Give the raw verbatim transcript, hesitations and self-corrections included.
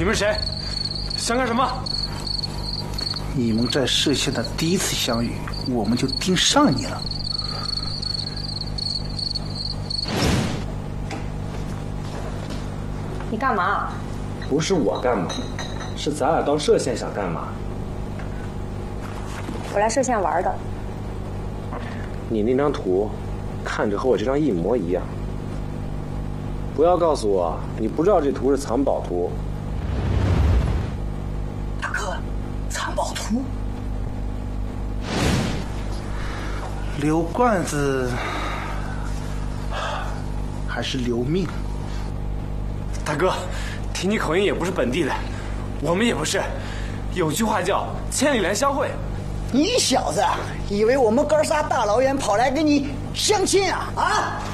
你们谁？想干什么？ 你们在市县的第一次相遇，我们就盯上你了。 你干嘛？ 不是我干嘛，是咱俩到歙县想干嘛？ 我来歙县玩的。 你那张图，看着和我这张一模一样。不要告诉我你不知道这图是藏宝图。 大哥，藏宝图？留罐子还是留命？ 大哥，听你口音也不是本地的，我们也不是。有句话叫千里来相会。 你小子以为我们哥仨大老远跑来跟你相亲啊？啊！